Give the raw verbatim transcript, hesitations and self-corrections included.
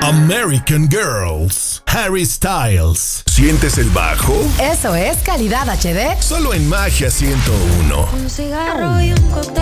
American Girls, Harry Styles. ¿Sientes el bajo? Eso es calidad H D. Solo en Magia ciento uno. Un cigarro y un cóctel.